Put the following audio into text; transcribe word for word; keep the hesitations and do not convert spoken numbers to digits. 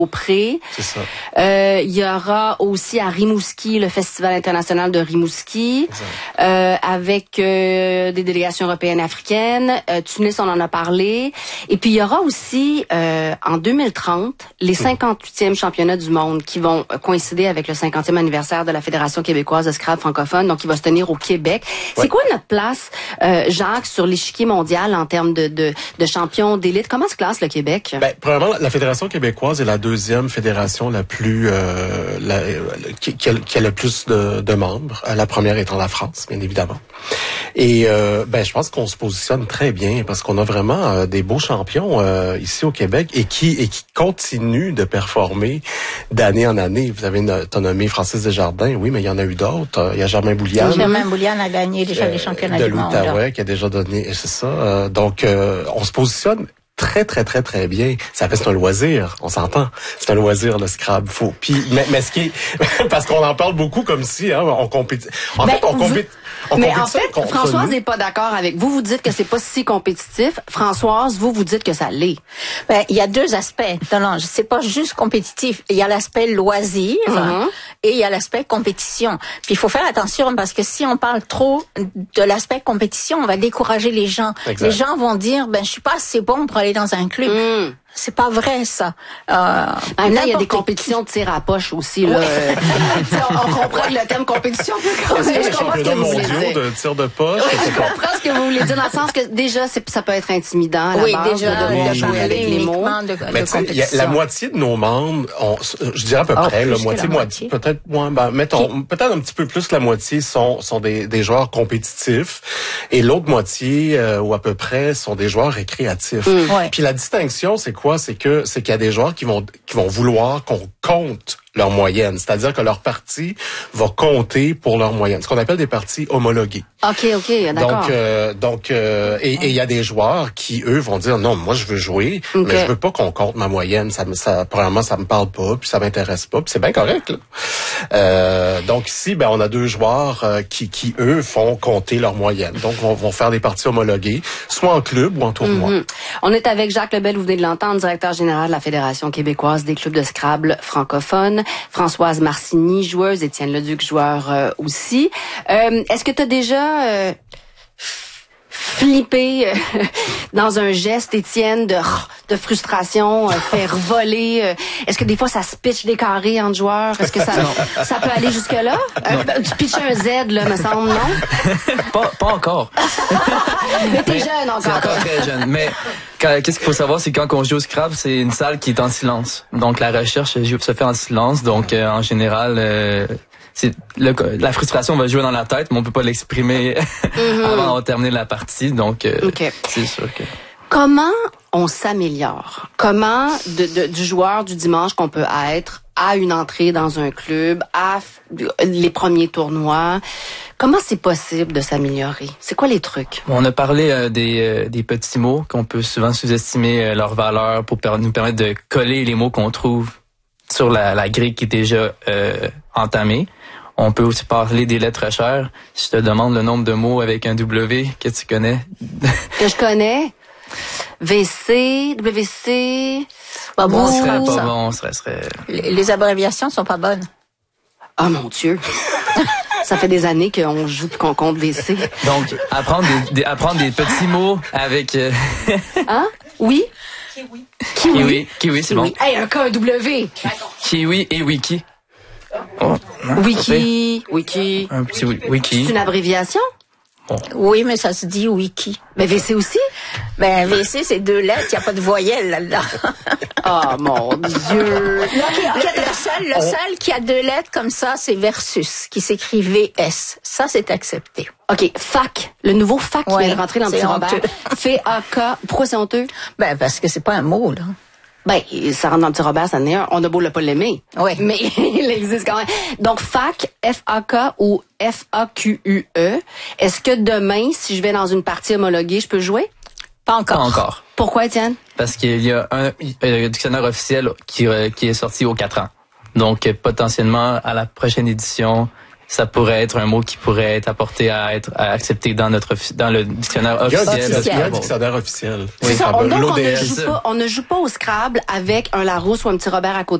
au Pré. C'est ça. Euh, il y aura aussi à Rimouski le Festival international de Rimouski, euh, avec euh, des délégations européennes et africaines. Euh, Tunis, on en a parlé. Et puis il y aura aussi euh, en deux mille trente les cinquante-huitièmes championnats du monde qui vont coïncider avec le cinquantième anniversaire de la Fédération québécoise de Scrabble francophone. Donc il va se tenir au Québec. Ouais. C'est quoi notre place, euh, Jacques, sur l'échiquier mondial en termes de, de, de champions d'élite? Comment se classe le Québec? Ben, premièrement, la Fédération québécoise est la deuxième fédération la plus euh, la, qui, qui, a, qui a le plus de, de membres. La première étant la France, bien évidemment. Et euh, ben, je pense qu'on se positionne très bien parce qu'on a vraiment euh, des beaux champions euh, ici au Québec et qui et qui continuent de performer d'année en année. Vous avez t'as nommé Francis Desjardins, oui, mais il y en a eu d'autres. Il y a Germain Bouliane. Germain Bouliane a gagné déjà euh, les championnats de du monde. De l'Outaouais qui a déjà donné, c'est ça. Euh, donc, euh, on se positionne très, très, très, très bien. Ça reste un loisir, on s'entend. C'est un loisir, le Scrabble. Faut. Puis, mais, mais ce qui est, parce qu'on en parle beaucoup comme si, hein, on compétit. En ben, fait, on compétit. Mais en fait, Françoise n'est pas d'accord avec vous. Vous dites que c'est pas si compétitif. Françoise, vous, vous dites que ça l'est. Ben, il y a deux aspects. Non, non, c'est pas juste compétitif. Il y a l'aspect loisir mm-hmm. et il y a l'aspect compétition. Puis il faut faire attention parce que si on parle trop de l'aspect compétition, on va décourager les gens. Exact. Les gens vont dire, ben, je suis pas assez bon pour aller dans un club. Mm. C'est pas vrai, ça. Euh, en même temps, il y a des compétitions de tir à poche aussi, là. on, on comprend que le thème compétition peut quand même. Je comprends ce que vous voulez dire. De tir de poche. Oui, je comprends ce que vous voulez dire dans le sens que déjà, c'est, ça peut être intimidant à la oui, base déjà, de devoir oui, jouer avec les mots. De, mais de y a la moitié de nos membres, on, je dirais à peu oh, près, la moitié, la moitié, moitié. peut-être moins, ben, mettons, Qui? peut-être un petit peu plus que la moitié sont, sont des, des joueurs compétitifs et l'autre moitié, euh, ou à peu près, sont des joueurs récréatifs. Mm. Ouais. Puis la distinction, c'est quoi? C'est que, c'est qu'il y a des joueurs qui vont qui vont vouloir qu'on compte leur moyenne, c'est-à-dire que leur partie va compter pour leur moyenne, ce qu'on appelle des parties homologuées. OK, OK, d'accord. Donc euh, donc euh, et il y a des joueurs qui eux vont dire non, moi je veux jouer, okay. mais je veux pas qu'on compte ma moyenne, ça me ça premièrement ça me parle pas, puis ça m'intéresse pas, puis c'est bien correct là. Euh, donc ici ben on a deux joueurs euh, qui qui eux font compter leur moyenne. Donc on vont faire des parties homologuées, soit en club ou en tournoi. Mm-hmm. On est avec Jacques Lebel, vous venez de l'entendre, directeur général de la Fédération québécoise des clubs de Scrabble francophones. Françoise Marcini, joueuse, Étienne Leduc, joueur euh, aussi. Euh, est-ce que tu as déjà euh, flippé euh, dans un geste, Étienne, de, de frustration, euh, faire voler? Euh, est-ce que des fois ça se pitch des carrés entre joueurs? Est-ce que ça, ça peut aller jusque-là? Euh, tu pitches un Z, là, me semble, non? pas, pas encore. Mais t'es mais jeune encore. C'est encore très jeune. Mais qu'est-ce qu'il faut savoir, c'est quand on joue au Scrabble, c'est une salle qui est en silence. Donc la recherche se fait en silence. Donc euh, en général, euh, c'est le, la frustration va jouer dans la tête, mais on peut pas l'exprimer mm-hmm. avant d'avoir terminé la partie. Donc euh, okay. c'est sûr que. Comment on s'améliore? Comment de, de, du joueur du dimanche qu'on peut être à une entrée dans un club, à les premiers tournois, comment c'est possible de s'améliorer? C'est quoi les trucs? On a parlé euh, des, euh, des petits mots qu'on peut souvent sous-estimer euh, leur valeur pour per- nous permettre de coller les mots qu'on trouve sur la, la grille qui est déjà euh, entamée. On peut aussi parler des lettres chères. Si je te demande le nombre de mots avec un W que tu connais. Que je connais? V C, W C... Pas bon, ce serait pas bon, ce serait... Les, les abréviations sont pas bonnes. Ah, oh, mon Dieu! Ça fait des années qu'on joue et qu'on compte V C. Donc, apprendre des, des, apprendre des petits mots avec... Euh... Hein? Oui? Kiwi. Kiwi. Kiwi, Kiwi c'est bon. Hey, un K, un W. Kiwi et Wiki. Oh, non, wiki, Wiki. Un petit Wiki. C'est une abréviation? Bon. Oui, mais ça se dit Wiki. Mais V C aussi? Ben, V C, c'est deux lettres, il n'y a pas de voyelle là-dedans. Oh, mon Dieu! Okay, okay, le seul, le seul qui a deux lettres comme ça, c'est Versus, qui s'écrit V S. Ça, c'est accepté. OK, fac. Le nouveau fac qui ouais, vient de rentrer dans le petit Robert. F A K. Pourquoi c'est honteux? Ben, parce que c'est pas un mot, là. Ben, ça rentre dans le petit Robert, ça en est un. On a beau le pas l'aimer. Oui. Mais il existe quand même. Donc, fac, F A K ou F A Q U E. Est-ce que demain, si je vais dans une partie homologuée, je peux jouer? Pas encore. Pas encore. Pourquoi, Étienne? Parce qu'il y a un, un dictionnaire officiel qui, qui est sorti aux quatre ans. Donc, potentiellement, à la prochaine édition, ça pourrait être un mot qui pourrait être apporté à être à accepté dans notre dans le dictionnaire Il y a un officiel. dictionnaire, il y a un dictionnaire officiel. C'est ça. On, donc, on ne, L'O D S. joue pas, on ne joue pas au Scrabble avec un Larousse ou un petit Robert à côté.